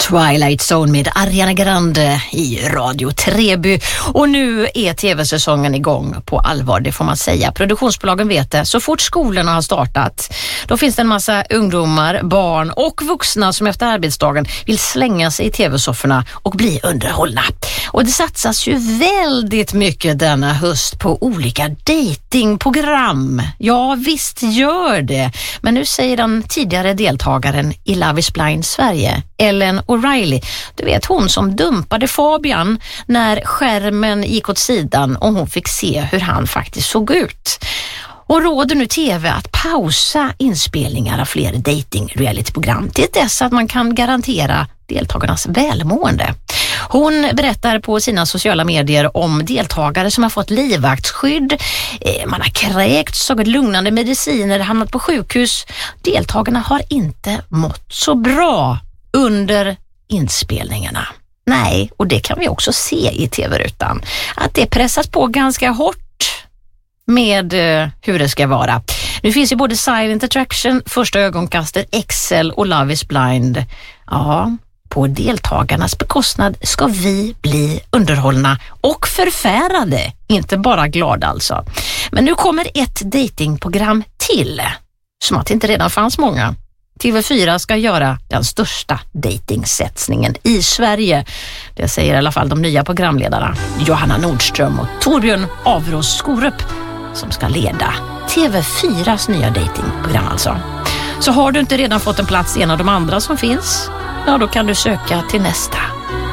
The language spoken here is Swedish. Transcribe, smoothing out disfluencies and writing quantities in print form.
Twilight Zone med Ariana Grande i Radio Treby. Och nu är tv-säsongen igång på allvar, det får man säga. Produktionsbolagen vet det. Så fort skolorna har startat, då finns det en massa ungdomar, barn och vuxna som efter arbetsdagen vill slänga sig i tv-sofforna och bli underhållna. Och det satsas ju väldigt mycket denna höst på olika datingprogram. Ja, visst gör det. Men nu säger den tidigare deltagaren i Love is Blind Sverige, Ellen O'Reilly, du vet hon som dumpade Fabian när skärmen gick åt sidan och hon fick se hur han faktiskt såg ut. Och råder nu tv att pausa inspelningar av fler dating-realityprogram till dess att man kan garantera deltagarnas välmående. Hon berättar på sina sociala medier om deltagare som har fått livvaktsskydd, man har kräkts, tagit lugnande mediciner, hamnat på sjukhus. Deltagarna har inte mått så bra under inspelningarna. Nej, och det kan vi också se i tv-rutan. Att det pressas på ganska hårt med hur det ska vara. Nu finns ju både Silent Attraction, Första ögonkastet, Excel och Love is Blind. Ja, på deltagarnas bekostnad ska vi bli underhållna och förfärade, inte bara glada alltså. Men nu kommer ett datingprogram till, som att det inte redan fanns många. TV4 ska göra den största datingsatsningen i Sverige. Det säger i alla fall de nya programledarna Johanna Nordström och Torbjörn Avros Skorup, som ska leda TV4s nya datingprogram alltså. Så har du inte redan fått en plats i en av de andra som finns, ja då kan du söka till nästa.